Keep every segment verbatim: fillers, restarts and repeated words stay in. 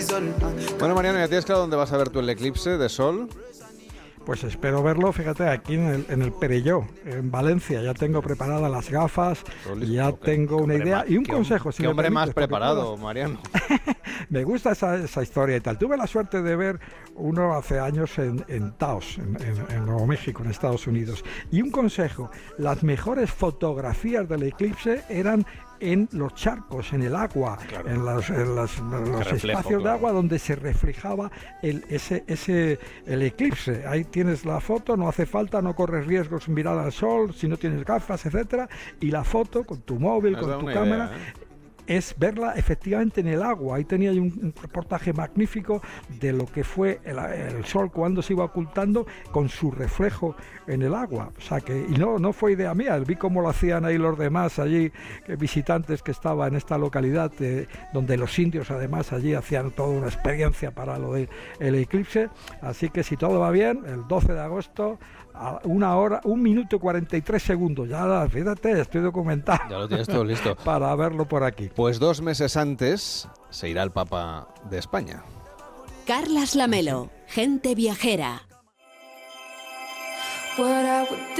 Bueno, Mariano, ¿ya tienes claro dónde vas a ver tú el eclipse de sol? Pues espero verlo, fíjate, aquí en el, en el Perelló, en Valencia. Ya tengo preparadas las gafas, ya tengo una idea y un consejo. Qué hombre más preparado, Mariano. Me gusta esa, esa historia y tal. Tuve la suerte de ver uno hace años en, en Taos, en, en, en Nuevo México, en Estados Unidos. Y un consejo, las mejores fotografías del eclipse eran en los charcos, en el agua, claro, en, las, en, las, en los reflejo, espacios claro. de agua donde se reflejaba el, ese, ese, el eclipse. Ahí tienes la foto, no hace falta, no corres riesgos mirar al sol, si no tienes gafas, etcétera. Y la foto con tu móvil, con tu cámara... Idea, ¿eh? Es verla efectivamente en el agua. Ahí tenía yo un, un reportaje magnífico de lo que fue el, el sol cuando se iba ocultando con su reflejo en el agua. O sea que, y no, no fue idea mía, vi cómo lo hacían ahí los demás allí, que visitantes que estaban en esta localidad, eh, donde los indios además allí hacían toda una experiencia para lo del eclipse. Así que si todo va bien, el doce de agosto, a una hora, un minuto cuarenta y tres segundos. Ya, fíjate, estoy documentado. Ya lo tienes todo listo. Para verlo por aquí. Pues dos meses antes se irá el Papa de España. Carlas Lamelo, gente viajera. What I would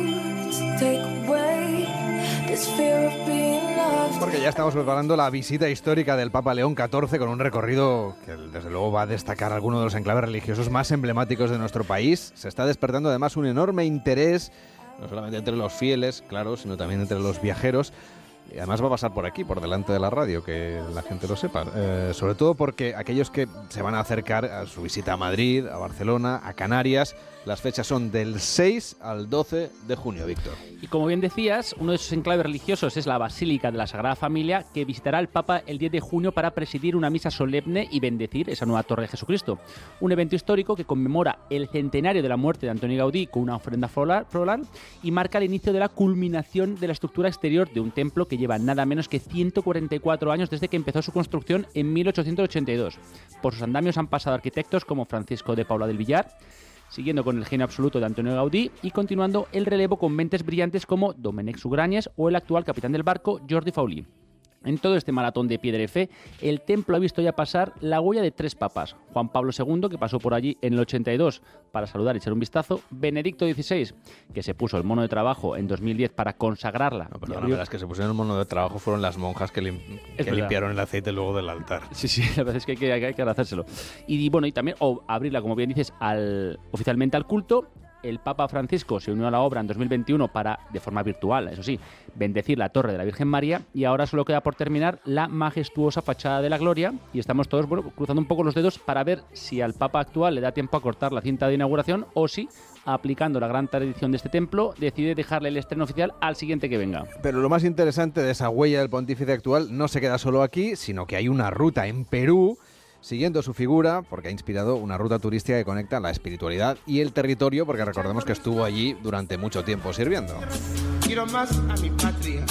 do to take away this fear of being loved. Porque ya estamos preparando la visita histórica del Papa León catorce con un recorrido que desde luego va a destacar algunos de los enclaves religiosos más emblemáticos de nuestro país. Se está despertando además un enorme interés, no solamente entre los fieles, claro, sino también entre los viajeros. Y además va a pasar por aquí, por delante de la radio, que la gente lo sepa. Eh, sobre todo porque aquellos que se van a acercar a su visita a Madrid, a Barcelona, a Canarias, las fechas son del seis al doce de junio, Víctor. Y como bien decías, uno de sus enclaves religiosos es la Basílica de la Sagrada Familia, que visitará el Papa el diez de junio para presidir una misa solemne y bendecir esa nueva Torre de Jesucristo. Un evento histórico que conmemora el centenario de la muerte de Antoni Gaudí con una ofrenda floral y marca el inicio de la culminación de la estructura exterior de un templo que lleva nada menos que ciento cuarenta y cuatro años desde que empezó su construcción en mil ochocientos ochenta y dos. Por sus andamios han pasado arquitectos como Francisco de Paula del Villar, siguiendo con el genio absoluto de Antonio Gaudí y continuando el relevo con mentes brillantes como Domènec Sugranyes o el actual capitán del barco, Jordi Faulí. En todo este maratón de piedra y fe, el templo ha visto ya pasar la huella de tres papas. Juan Pablo segundo, que pasó por allí en el ochenta y dos para saludar y echar un vistazo. Benedicto dieciséis, que se puso el mono de trabajo en dos mil diez para consagrarla. No, perdona, abrió... las que se pusieron el mono de trabajo fueron las monjas que, lim... que limpiaron el aceite luego del altar. Sí, sí, la verdad es que hay que, hay que agradecérselo. Y bueno, y también o abrirla, como bien dices, al, oficialmente al culto. El Papa Francisco se unió a la obra en dos mil veintiuno para, de forma virtual, eso sí, bendecir la Torre de la Virgen María, y ahora solo queda por terminar la majestuosa fachada de la Gloria, y estamos todos, bueno, cruzando un poco los dedos para ver si al Papa actual le da tiempo a cortar la cinta de inauguración o si, aplicando la gran tradición de este templo, decide dejarle el estreno oficial al siguiente que venga. Pero lo más interesante de esa huella del pontífice actual no se queda solo aquí, sino que hay una ruta en Perú siguiendo su figura, porque ha inspirado una ruta turística que conecta la espiritualidad y el territorio, porque recordemos que estuvo allí durante mucho tiempo sirviendo. Quiero más a mi patria,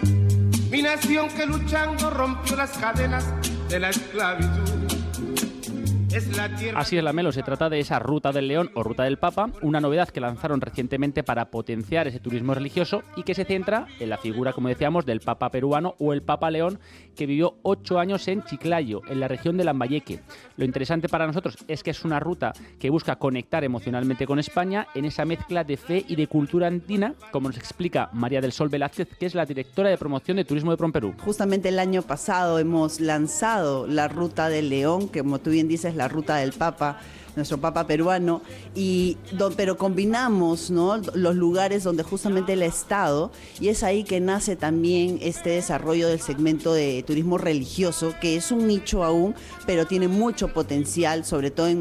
mi nación que luchando rompió las cadenas de la esclavitud. Es la tierra... Así es, Lamelo, se trata de esa Ruta del León o Ruta del Papa, una novedad que lanzaron recientemente para potenciar ese turismo religioso y que se centra en la figura, como decíamos, del Papa peruano o el Papa León, que vivió ocho años en Chiclayo, en la región de Lambayeque. Lo interesante para nosotros es que es una ruta que busca conectar emocionalmente con España en esa mezcla de fe y de cultura andina, como nos explica María del Sol Velázquez, que es la directora de promoción de turismo de PromPerú. Justamente el año pasado hemos lanzado la Ruta del León, que como tú bien dices, la Ruta del Papa, nuestro Papa peruano, y do, pero combinamos, ¿no?, los lugares donde justamente él ha estado, y es ahí que nace también este desarrollo del segmento de turismo religioso, que es un nicho aún, pero tiene mucho potencial, sobre todo en